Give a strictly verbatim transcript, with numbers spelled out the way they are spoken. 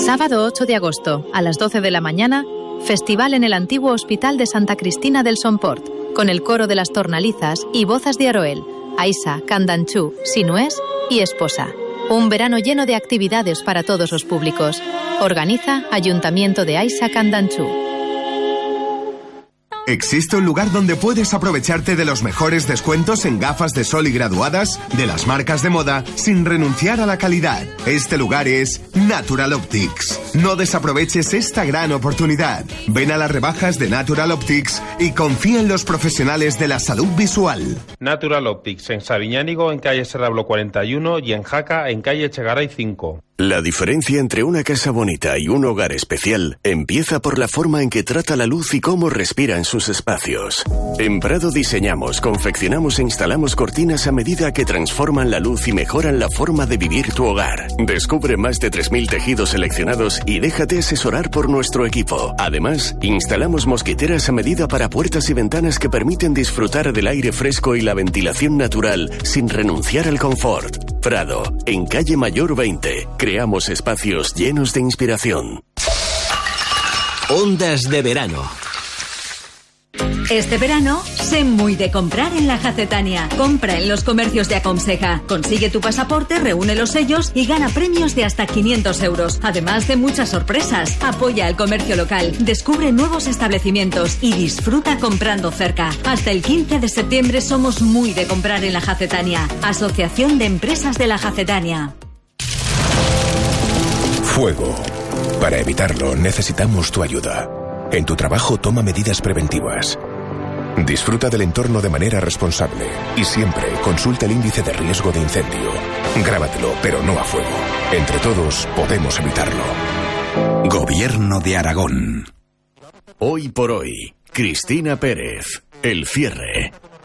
Sábado ocho de agosto, a las doce de la mañana, festival en el antiguo Hospital de Santa Cristina del Somport, con el coro de las Tornalizas y Bozas de Aroel, Aisa, Candanchú, Sinués y Esposa. Un verano lleno de actividades para todos los públicos. Organiza Ayuntamiento de Aisa, Candanchú. Existe un lugar donde puedes aprovecharte de los mejores descuentos en gafas de sol y graduadas de las marcas de moda sin renunciar a la calidad. Este lugar es Natural Optics. No desaproveches esta gran oportunidad. Ven a las rebajas de Natural Optics y confía en los profesionales de la salud visual. Natural Optics en Sabiñánigo, en calle Serrablo cuarenta y uno, y en Jaca, en calle Echegaray cinco. La diferencia entre una casa bonita y un hogar especial empieza por la forma en que trata la luz y cómo respira en sus espacios. En Prado diseñamos, confeccionamos e instalamos cortinas a medida que transforman la luz y mejoran la forma de vivir tu hogar. Descubre más de tres mil tejidos seleccionados y déjate asesorar por nuestro equipo. Además, instalamos mosquiteras a medida para puertas y ventanas que permiten disfrutar del aire fresco y la ventilación natural sin renunciar al confort. Prado, en calle Mayor veinte. Creamos espacios llenos de inspiración. Ondas de verano. Este verano, sé muy de comprar en la Jacetania. Compra en los comercios de Aconseja. Consigue tu pasaporte, reúne los sellos y gana premios de hasta quinientos euros. Además de muchas sorpresas. Apoya al comercio local, descubre nuevos establecimientos y disfruta comprando cerca. Hasta el quince de septiembre somos muy de comprar en la Jacetania. Asociación de Empresas de la Jacetania. Fuego. Para evitarlo necesitamos tu ayuda. En tu trabajo toma medidas preventivas. Disfruta del entorno de manera responsable y siempre consulta el índice de riesgo de incendio. Grábatelo, pero no a fuego. Entre todos podemos evitarlo. Gobierno de Aragón. Hoy por hoy, Cristina Pérez, el cierre.